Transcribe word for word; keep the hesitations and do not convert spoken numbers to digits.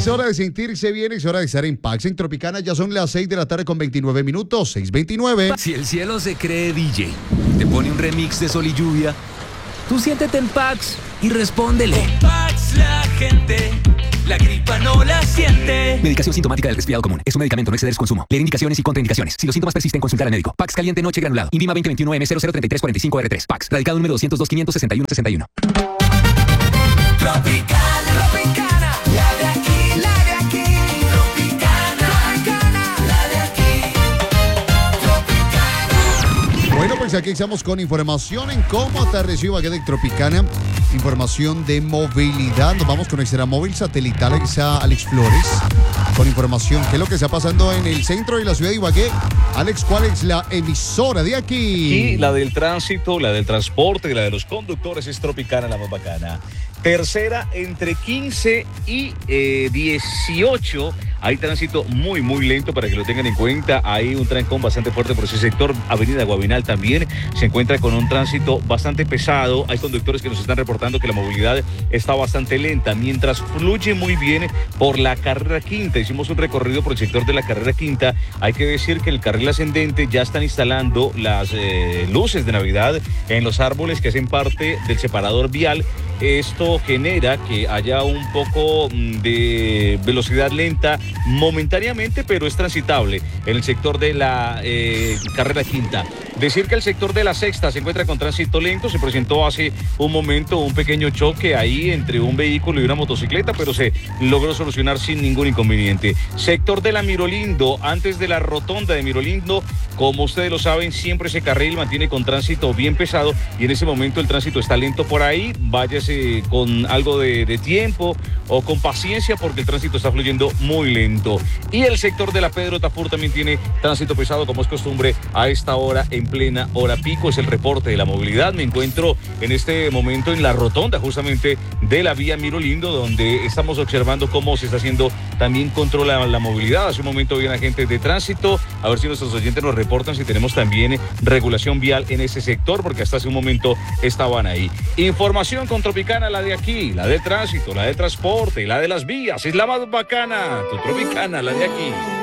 Es hora de sentirse bien, es hora de estar en Pax. En Tropicana ya son las seis de la tarde con veintinueve minutos, seis veintinueve. Si el cielo se cree D J, te pone un remix de Sol y Lluvia, tú siéntete en Pax y respóndele. En Pax la gente, la gripa no la siente. Medicación sintomática del resfriado común. Es un medicamento, no exceder su consumo. Leer indicaciones y contraindicaciones. Si los síntomas persisten, consultar al médico. Pax caliente noche granulado. Invima veinte veintiuno M cero cero treinta y tres cuarenta y cinco R tres. Pax. Radicado número doscientos dos quinientos sesenta y uno sesenta y uno. Tropicana, Tropicana, la de aquí, la de aquí. Tropicana, Tropicana, la de aquí. Tropicana. Bueno, pues aquí estamos con información en cómo atardeció Ibagué de Tropicana. Información de movilidad. Nos vamos con nuestra móvil satelital, a Alex Flores, con información. ¿Qué es lo que está pasando en el centro de la ciudad de Ibagué? Alex, ¿cuál es la emisora de aquí? Y la del tránsito, la del transporte, la de los conductores es Tropicana, la más bacana. Tercera, entre quince y eh, dieciocho. Hay tránsito muy, muy lento para que lo tengan en cuenta. Hay un trancón bastante fuerte por ese sector. Avenida Guabinal también se encuentra con un tránsito bastante pesado. Hay conductores que nos están reportando que la movilidad está bastante lenta, mientras fluye muy bien por la carrera quinta. Hicimos un recorrido por el sector de la carrera quinta. Hay que decir que el carril ascendente ya están instalando las eh, luces de Navidad en los árboles que hacen parte del separador vial. Esto genera que haya un poco de velocidad lenta momentáneamente, pero es transitable en el sector de la eh, carrera quinta. Decir que el sector de la sexta se encuentra con tránsito lento. Se presentó hace un momento un pequeño choque ahí entre un vehículo y una motocicleta, pero se logró solucionar sin ningún inconveniente. Sector de la Mirolindo, antes de la rotonda de Mirolindo, como ustedes lo saben, siempre ese carril mantiene con tránsito bien pesado y en ese momento el tránsito está lento por ahí. Váyase con algo de, de tiempo o con paciencia porque el tránsito está fluyendo muy lento. Y el sector de la Pedro Tafur también tiene tránsito pesado, como es costumbre a esta hora, en plena hora pico. Es el reporte de la movilidad. Me encuentro en este momento en la rotonda justamente de la vía Mirolindo, donde estamos observando cómo se está haciendo también control a la movilidad. Hace un momento había agentes de tránsito, a ver si nuestros oyentes nos reportan si tenemos también regulación vial en ese sector, porque hasta hace un momento estaban ahí. Información con Tropicana, la de aquí, la de tránsito, la de transporte, la de las vías, es la más bacana. Tu Tropicana, la de aquí.